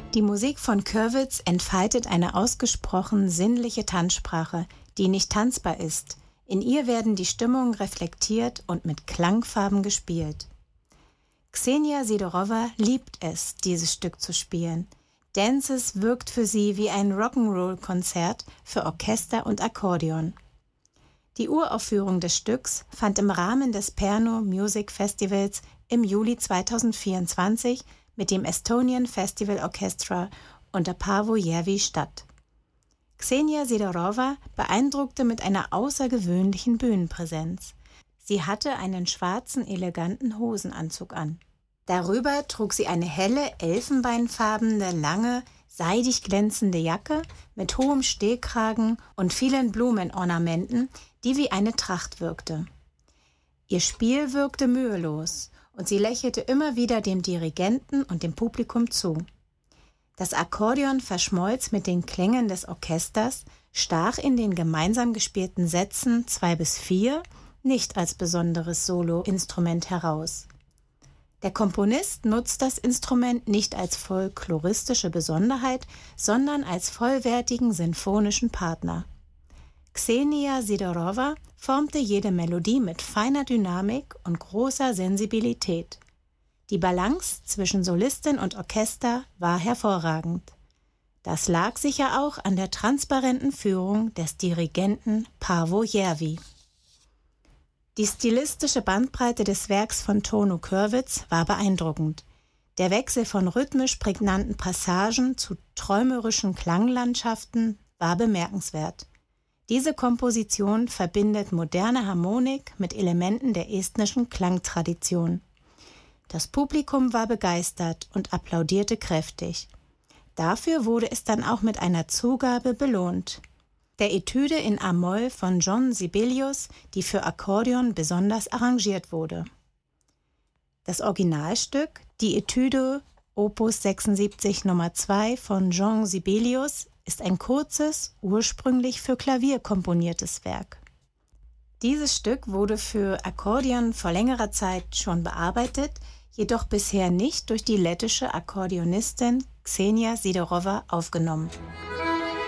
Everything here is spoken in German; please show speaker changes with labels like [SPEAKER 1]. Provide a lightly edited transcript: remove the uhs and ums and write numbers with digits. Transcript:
[SPEAKER 1] Die Musik von Kürwitz entfaltet eine ausgesprochen sinnliche Tanzsprache, die nicht tanzbar ist. In ihr werden die Stimmungen reflektiert und mit Klangfarben gespielt. Ksenia Sidorova liebt es, dieses Stück zu spielen. Dances wirkt für sie wie ein Rock'n'Roll-Konzert für Orchester und Akkordeon. Die Uraufführung des Stücks fand im Rahmen des Pärnu Music Festivals im Juli 2024 mit dem Estonian Festival Orchestra unter Paavo Järvi statt. Ksenia Sidorova beeindruckte mit einer außergewöhnlichen Bühnenpräsenz. Sie hatte einen schwarzen, eleganten Hosenanzug an. Darüber trug sie eine helle, elfenbeinfarbene, lange, seidig glänzende Jacke mit hohem Stehkragen und vielen Blumenornamenten, die wie eine Tracht wirkte. Ihr Spiel wirkte mühelos und sie lächelte immer wieder dem Dirigenten und dem Publikum zu. Das Akkordeon verschmolz mit den Klängen des Orchesters, stach in den gemeinsam gespielten Sätzen 2 bis 4 nicht als besonderes Soloinstrument heraus. Der Komponist nutzt das Instrument nicht als folkloristische Besonderheit, sondern als vollwertigen sinfonischen Partner. Ksenia Sidorova formte jede Melodie mit feiner Dynamik und großer Sensibilität. Die Balance zwischen Solistin und Orchester war hervorragend. Das lag sicher auch an der transparenten Führung des Dirigenten Paavo Järvi. Die stilistische Bandbreite des Werks von Toono Kürwitz war beeindruckend. Der Wechsel von rhythmisch prägnanten Passagen zu träumerischen Klanglandschaften war bemerkenswert. Diese Komposition verbindet moderne Harmonik mit Elementen der estnischen Klangtradition. Das Publikum war begeistert und applaudierte kräftig. Dafür wurde es dann auch mit einer Zugabe belohnt. Der Etüde in A-Moll von John Sibelius, die für Akkordeon besonders arrangiert wurde. Das Originalstück, die Etüde Opus 76 Nummer 2 von Jean Sibelius, ist ein kurzes, ursprünglich für Klavier komponiertes Werk. Dieses Stück wurde für Akkordeon vor längerer Zeit schon bearbeitet, jedoch bisher nicht durch die lettische Akkordeonistin Ksenia Sidorova aufgenommen.